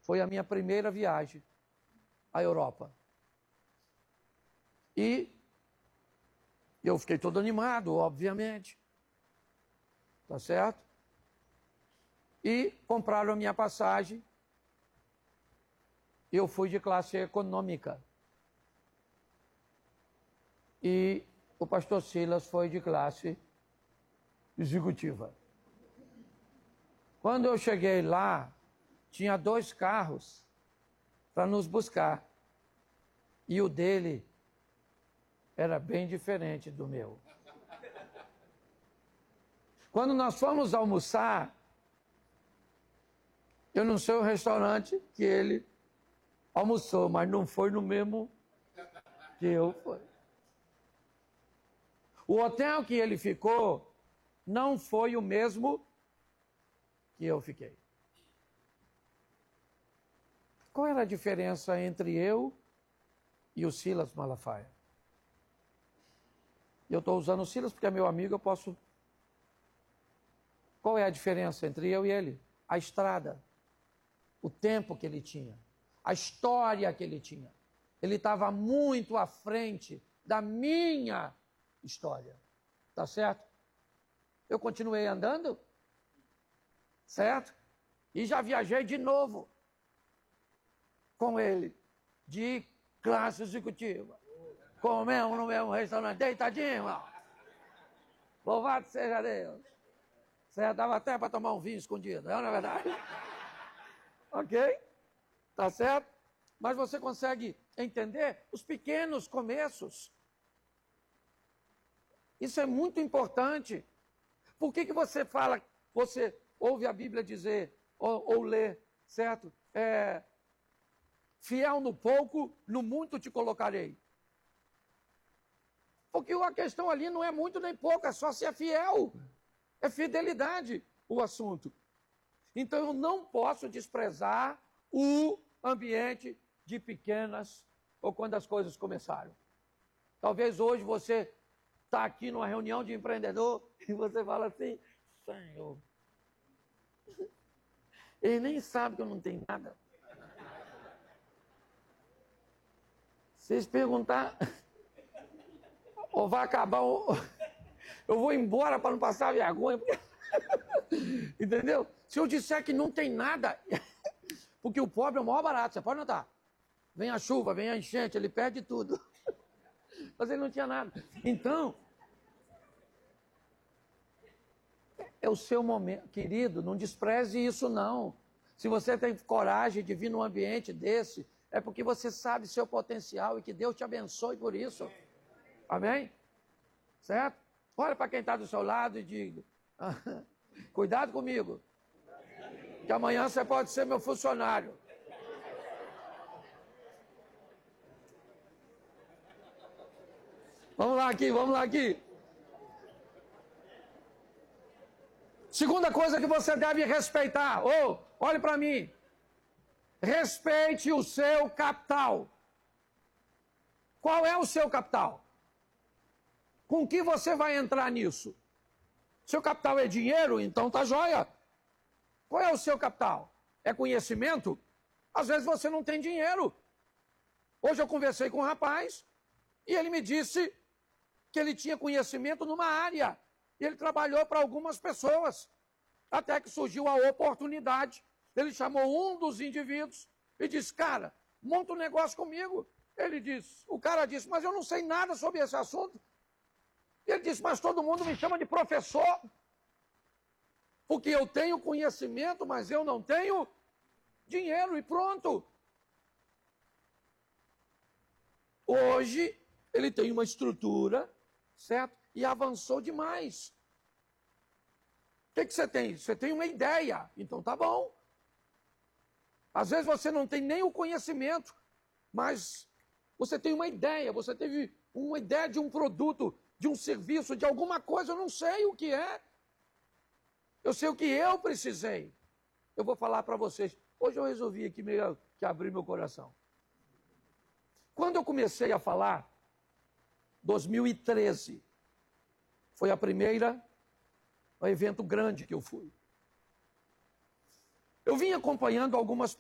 Foi a minha primeira viagem à Europa. E eu fiquei todo animado, obviamente. Tá certo? E compraram a minha passagem. Eu fui de classe econômica. E o pastor Silas foi de classe executiva. Quando eu cheguei lá, tinha 2 carros para nos buscar. E o dele era bem diferente do meu. Quando nós fomos almoçar, eu não sei o restaurante que ele almoçou, mas não foi no mesmo que eu fui. O hotel que ele ficou não foi o mesmo que eu fiquei. Qual era a diferença entre eu e o Silas Malafaia? Eu estou usando o Silas porque é meu amigo, eu posso... Qual é a diferença entre eu e ele? A estrada, o tempo que ele tinha, a história que ele tinha. Ele estava muito à frente da minha história. Tá certo? Eu continuei andando, certo? E já viajei de novo com ele, de classe executiva. Comemos no mesmo restaurante, deitadinho, irmão. Louvado seja Deus. Você dava até para tomar um vinho escondido, não é verdade? Ok? Tá certo? Mas você consegue entender os pequenos começos. Isso é muito importante. Por que você fala, você ouve a Bíblia dizer, ou lê, certo? Fiel no pouco, no muito te colocarei. Porque a questão ali não é muito nem pouco, é só ser fiel. É fidelidade o assunto. Então eu não posso desprezar o ambiente de pequenas ou quando as coisas começaram. Talvez hoje você está aqui numa reunião de empreendedor e você fala assim, Senhor, ele nem sabe que eu não tenho nada. Vocês perguntar, ou vai acabar, ou eu vou embora para não passar vergonha. Entendeu? Se eu disser que não tem nada, porque o pobre é o maior barato, você pode notar. Vem a chuva, vem a enchente, ele perde tudo. Mas ele não tinha nada. Então, é o seu momento. Querido, não despreze isso não. Se você tem coragem de vir num ambiente desse, é porque você sabe seu potencial e que Deus te abençoe por isso. Amém? Certo? Olha para quem está do seu lado e diga, cuidado comigo, que amanhã você pode ser meu funcionário. Vamos lá aqui. Segunda coisa que você deve respeitar. Olhe para mim. Respeite o seu capital. Qual é o seu capital? Com que você vai entrar nisso? Seu capital é dinheiro? Então tá jóia. Qual é o seu capital? É conhecimento? Às vezes você não tem dinheiro. Hoje eu conversei com um rapaz e ele me disse que ele tinha conhecimento numa área. E ele trabalhou para algumas pessoas. Até que surgiu a oportunidade. Ele chamou um dos indivíduos e disse, cara, monta um negócio comigo. O cara disse, mas eu não sei nada sobre esse assunto. Ele disse, mas todo mundo me chama de professor. Porque eu tenho conhecimento, mas eu não tenho dinheiro e pronto. Hoje, ele tem uma estrutura, certo? E avançou demais. O que você tem? Você tem uma ideia, então tá bom. Às vezes você não tem nem o conhecimento, mas você tem uma ideia, você teve uma ideia de um produto, de um serviço, de alguma coisa, eu não sei o que é. Eu sei o que eu precisei. Eu vou falar para vocês. Hoje eu resolvi aqui meio que abrir meu coração. Quando eu comecei a falar, 2013, foi a primeira evento grande que eu fui. Eu vim acompanhando algumas